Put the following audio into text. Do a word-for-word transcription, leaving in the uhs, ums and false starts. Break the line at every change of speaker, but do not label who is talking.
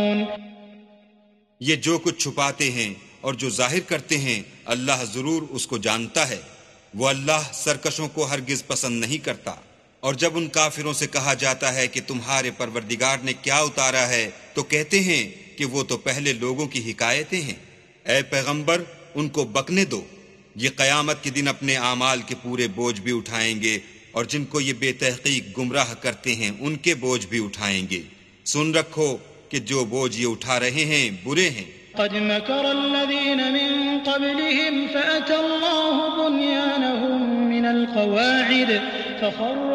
ये जो कुछ छुपाते हैं और जो जाहिर करते हैं अल्लाह जरूर उसको जानता है। वो अल्लाह सरकशों को हरगिज पसंद नहीं करता। और जब उन काफिरों से कहा जाता है कि तुम्हारे परवरदिगार ने क्या उतारा है, तो कहते हैं कि वो तो पहले लोगों की हिकायतें हैं। ऐ पैगंबर, उनको बकने दो। ये कयामत के दिन अपने आमाल के पूरे बोझ भी उठाएंगे और जिनको ये बेतहकीक गुमराह करते हैं उनके बोझ भी उठाएंगे। सुन रखो कि जो बोझ ये उठा रहे हैं बुरे हैं।
क़द मकरल्लज़ीन मिन क़ब्लिहिम फ़अतल्लाहु बुन्यानहुम मिनल क़वाइद फ़ख़र्र